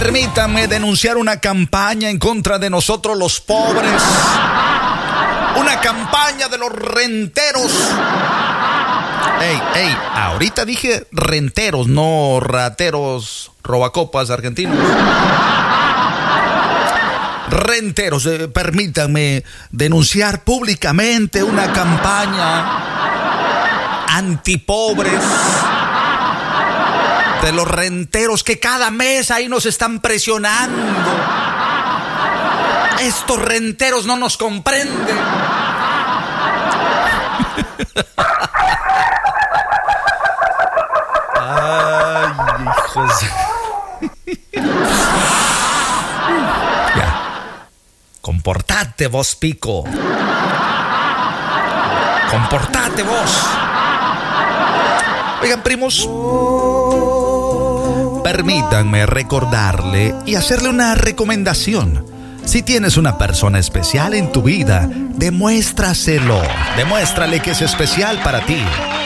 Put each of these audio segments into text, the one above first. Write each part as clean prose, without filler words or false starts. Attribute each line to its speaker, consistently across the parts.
Speaker 1: Permítanme denunciar una campaña en contra de nosotros los pobres. Una campaña de los renteros. Ey, ahorita dije renteros, no rateros, robacopas argentinos. Renteros, permítanme denunciar públicamente una campaña antipobres de los renteros que cada mes ahí nos están presionando. Estos renteros no nos comprenden. Ay, hijos. Ya. Comportate vos, Pico. Comportate vos. Oigan, primos, permítanme recordarle y hacerle una recomendación. Si tienes una persona especial en tu vida, demuéstraselo. Demuéstrale que es especial para ti.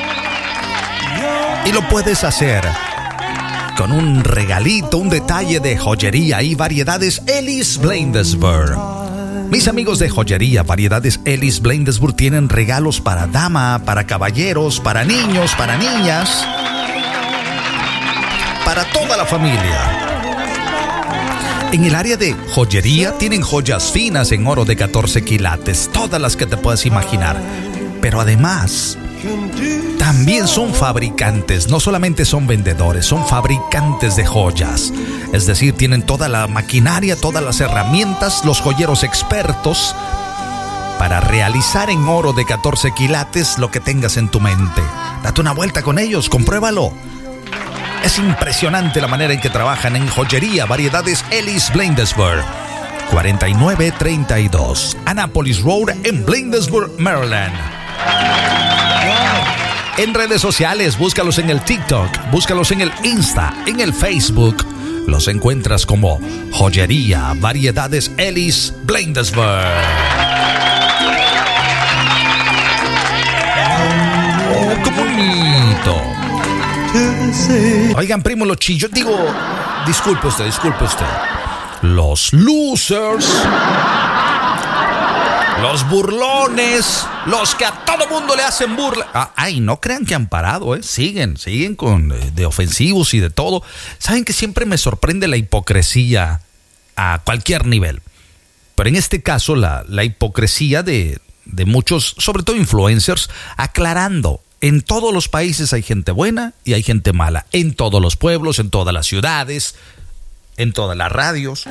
Speaker 1: Y lo puedes hacer con un regalito, un detalle de joyería y variedades Ellis Blandesburg. Mis amigos de joyería, variedades Ellis Blandesburg tienen regalos para dama, para caballeros, para niños, para niñas, para toda la familia. En el área de joyería tienen joyas finas en oro de 14 quilates, todas las que te puedas imaginar. Pero además, también son fabricantes, no solamente son vendedores, son fabricantes de joyas. Es decir, tienen toda la maquinaria, todas las herramientas, los joyeros expertos para realizar en oro de 14 quilates lo que tengas en tu mente. Date una vuelta con ellos, compruébalo. Es impresionante la manera en que trabajan en joyería, variedades Ellis Blandesburg. 4932 Annapolis Road en Blandesburg, Maryland. En redes sociales, búscalos en el TikTok, búscalos en el Insta, en el Facebook. Los encuentras como Joyería, variedades Ellis Blandesburg. Oh, qué bonito. Oigan, primo, los chillos, digo, disculpe usted. Los losers, los burlones, los que a todo mundo le hacen burla. Ay, no crean que han parado, siguen con de ofensivos y de todo. Saben que siempre me sorprende la hipocresía a cualquier nivel. Pero en este caso, la hipocresía de muchos, sobre todo influencers, aclarando. En todos los países hay gente buena y hay gente mala. En todos los pueblos, en todas las ciudades, en todas las radios.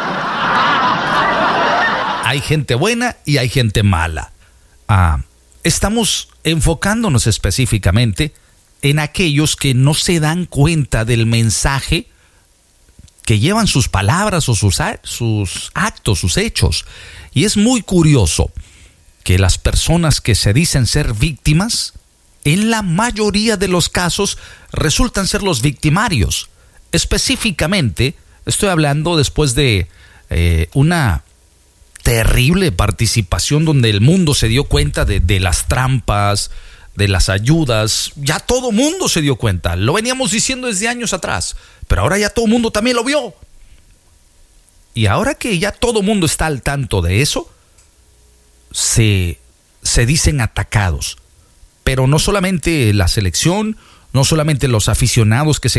Speaker 1: Hay gente buena y hay gente mala. Estamos enfocándonos específicamente en aquellos que no se dan cuenta del mensaje que llevan sus palabras o sus actos, sus hechos. Y es muy curioso que las personas que se dicen ser víctimas, en la mayoría de los casos resultan ser los victimarios. Específicamente, estoy hablando después de una terrible participación donde el mundo se dio cuenta de las trampas, de las ayudas. Ya todo mundo se dio cuenta. Lo veníamos diciendo desde años atrás, pero ahora ya todo mundo también lo vio. Y ahora que ya todo mundo está al tanto de eso, se dicen atacados. Pero no solamente la selección, no solamente los aficionados que se